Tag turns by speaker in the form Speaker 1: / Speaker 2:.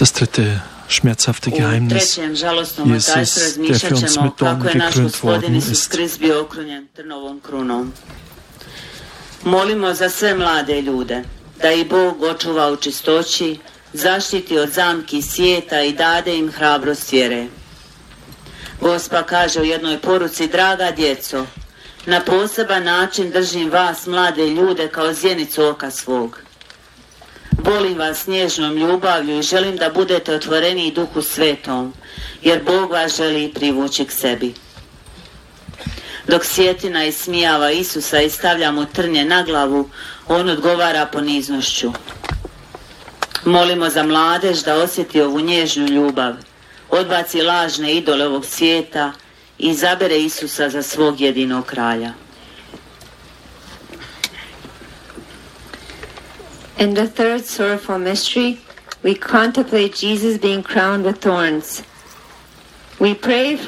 Speaker 1: Das dritte schmerzhafte Geheimnis, Jesus, der für uns mit Dornen gekrönt worden ist.
Speaker 2: Molimo za sve mlade ljude, da ih Bog očuva u čistoći, zaštiti od zamki svijeta i dade im hrabrost vjere. Gospa kaže u jednoj poruci: draga djeco, na poseban način držim vas, mlade ljude, kao zjenicu oka svog. Volim vas nježnom ljubavlju i želim da budete otvoreni Duhu Svetom, jer Bog vas želi privući k sebi. Dok svjetina ismijava Isusa i stavlja mu trnje na glavu, on odgovara poniznošću. Molimo za mladež da osjeti ovu nježnu ljubav, odbaci lažne idole ovog svijeta i izabere Isusa za svog jedinog kralja.
Speaker 3: In the third sorrowful mystery, we contemplate Jesus being crowned with thorns. We pray